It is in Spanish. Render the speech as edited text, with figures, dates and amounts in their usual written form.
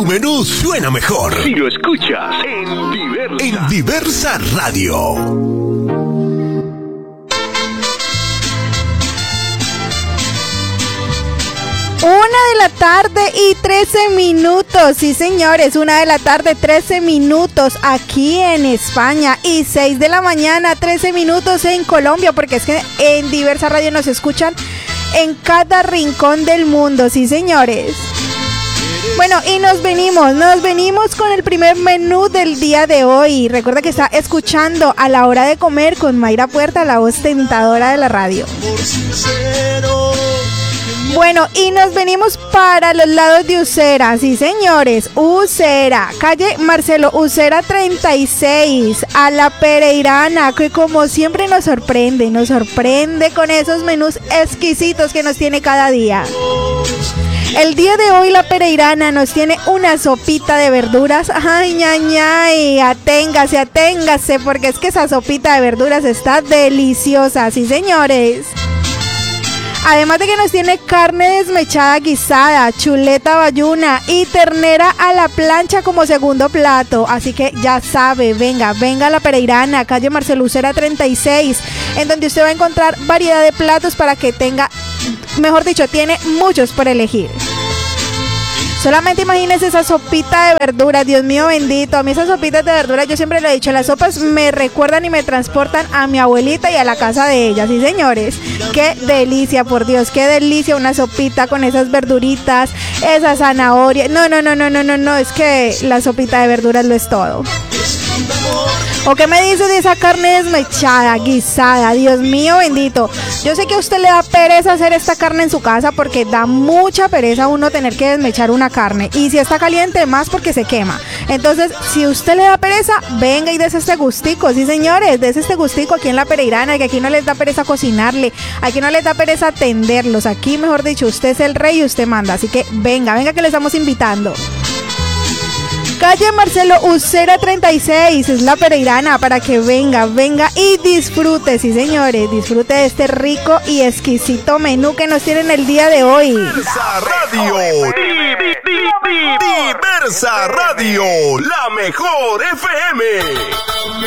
menú suena mejor si lo escuchas en Diversa. En Diversa Radio. 1:13 p.m. Sí, señores, 1:13 p.m. aquí en España y 6:13 p.m. en Colombia, porque es que en Diversa Radio nos escuchan en cada rincón del mundo, sí, señores. Bueno, y nos venimos con el primer menú del día de hoy. Recuerda que está escuchando A la Hora de Comer con Mayra Puerta, la voz tentadora de la radio. Bueno, y nos venimos para los lados de Usera, sí, señores, Usera, calle Marcelo Usera 36, a la Pereirana, que como siempre nos sorprende con esos menús exquisitos que nos tiene cada día. El día de hoy la Pereirana nos tiene una sopita de verduras. Ay, aténgase, porque es que esa sopita de verduras está deliciosa, sí, señores. Además de que nos tiene carne desmechada guisada, chuleta bayuna y ternera a la plancha como segundo plato. Así que ya sabe, venga a la Pereirana, calle Marcelo Usera 36, en donde usted va a encontrar variedad de platos para que tenga, mejor dicho, tiene muchos por elegir. Solamente imagínense esa sopita de verduras, Dios mío bendito. A mí esas sopitas de verduras, yo siempre lo he dicho, las sopas me recuerdan y me transportan a mi abuelita y a la casa de ella, sí, señores. Qué delicia, por Dios, qué delicia una sopita con esas verduritas, esa zanahoria. No, es que la sopita de verduras lo es todo. ¿O qué me dice de esa carne desmechada, guisada? Dios mío bendito. Yo sé que a usted le da pereza hacer esta carne en su casa, porque da mucha pereza uno tener que desmechar una carne. Y si está caliente, más porque se quema. Entonces, si usted le da pereza, venga y des este gustico. Sí, señores, des este gustico aquí en la Pereirana, que aquí no les da pereza cocinarle, aquí no les da pereza atenderlos. Aquí, mejor dicho, usted es el rey y usted manda. Así que venga que le estamos invitando. Calle Marcelo Usera 36, es la Pereirana, para que venga y disfrute, sí, señores, disfrute de este rico y exquisito menú que nos tienen el día de hoy. Diversa Radio, Diversa Radio, la mejor FM.